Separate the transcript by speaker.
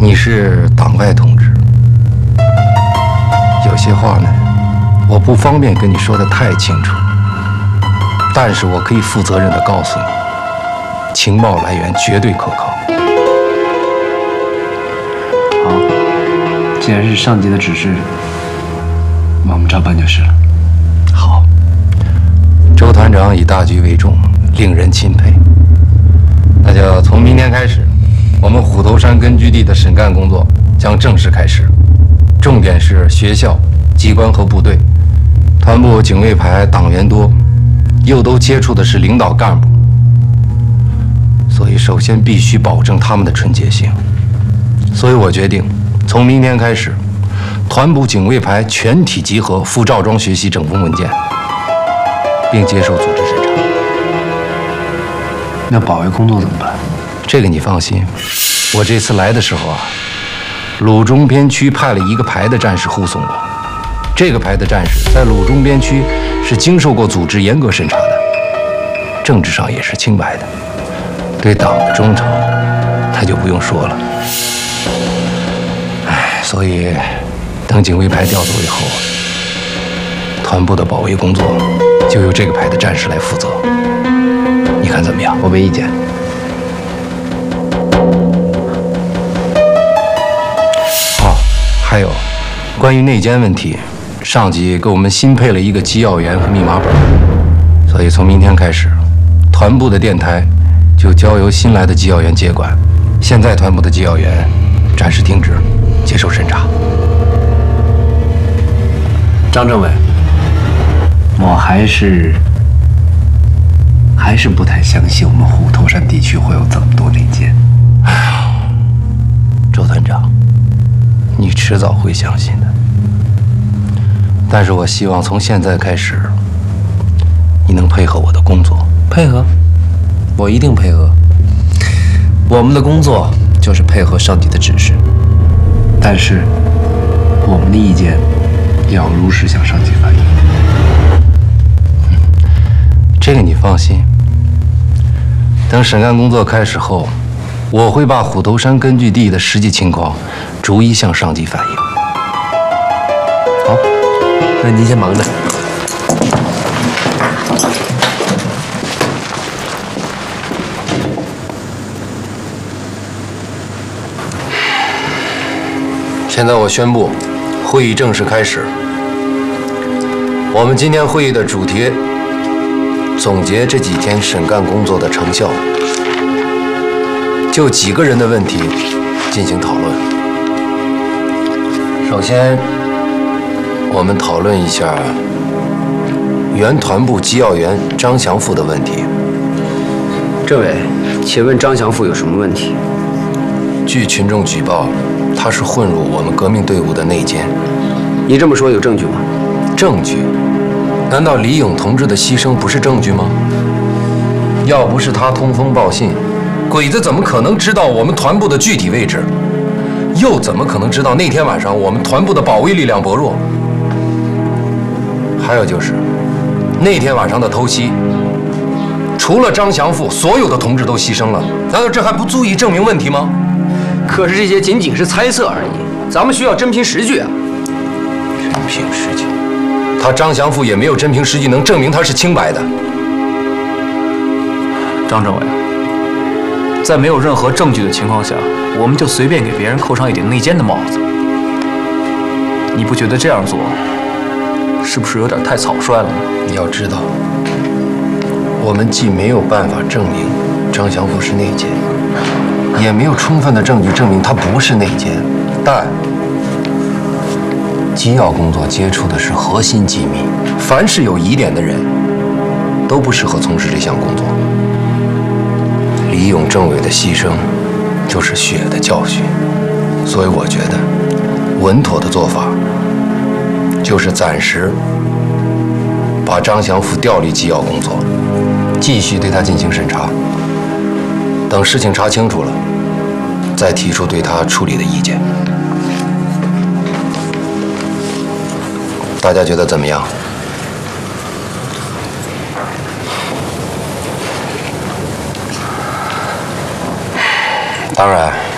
Speaker 1: 你是党外同志，有些话呢，我不方便跟你说的太清楚，但是我可以负责任的告诉你，情报来源绝对可靠。
Speaker 2: 好，既然是上级的指示，我们照办就是了。
Speaker 1: 好，周团长以大局为重，令人钦佩。那就从明天开始，我们虎头山根据地的审干工作将正式开始，重点是学校、机关和部队。团部警卫排党员多，又都接触的是领导干部，所以首先必须保证他们的纯洁性。所以我决定，从明天开始，团部警卫排全体集合赴赵庄学习整风文件，并接受组织审查。
Speaker 2: 那保卫工作怎么办？
Speaker 1: 这个你放心，我这次来的时候啊，鲁中边区派了一个排的战士护送我。这个排的战士在鲁中边区是经受过组织严格审查的，政治上也是清白的，对党的忠诚那就不用说了。所以等警卫排调走以后，团部的保卫工作就由这个排的战士来负责。你看怎么样？
Speaker 2: 我没意见。
Speaker 1: 哦，还有关于内奸问题，上级给我们新配了一个机要员和密码本，所以从明天开始，团部的电台就交由新来的机要员接管。现在团部的机要员暂时停职，接受审查。
Speaker 2: 张政委，我还是不太相信我们虎头山地区会有这么多内奸。
Speaker 1: 哎呀，周团长，你迟早会相信的。但是我希望从现在开始，你能配合我的工作。
Speaker 2: 配合，我一定配合。我们的工作就是配合上级的指示，但是我们的意见要如实向上级反映。
Speaker 1: 这个你放心。等审案工作开始后，我会把虎头山根据地的实际情况逐一向上级反映。
Speaker 2: 好，那您先忙着。
Speaker 1: 现在我宣布，会议正式开始。我们今天会议的主题，总结这几天审干工作的成效，就几个人的问题进行讨论。首先，我们讨论一下原团部机要员张祥富的问题。
Speaker 3: 政委，请问张祥富有什么问题？
Speaker 1: 据群众举报，他是混入我们革命队伍的内奸。
Speaker 3: 你这么说有证据吗？
Speaker 1: 证据？难道李勇同志的牺牲不是证据吗？要不是他通风报信，鬼子怎么可能知道我们团部的具体位置？又怎么可能知道那天晚上我们团部的保卫力量薄弱？还有就是，那天晚上的偷袭，除了张祥富，所有的同志都牺牲了，难道这还不足以证明问题吗？
Speaker 3: 可是这些仅仅是猜测而已，咱们需要真凭实据啊！
Speaker 1: 真凭实据？他张祥富也没有真凭实据能证明他是清白的。
Speaker 4: 张政委，在没有任何证据的情况下，我们就随便给别人扣上一顶内奸的帽子，你不觉得这样做是不是有点太草率了呢？
Speaker 1: 你要知道，我们既没有办法证明张祥富是内奸，也没有充分的证据证明他不是内奸，但机要工作接触的是核心机密，凡是有疑点的人都不适合从事这项工作。李勇政委的牺牲就是血的教训，所以我觉得稳妥的做法就是暂时把张祥富调离机要工作，继续对他进行审查，等事情查清楚了，再提出对他处理的意见。大家觉得怎么样？当然，